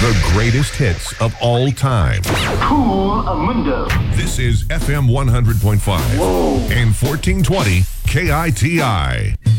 The greatest hits of all time. Cool Mundo. This is FM 100.5 and 1420 KITI.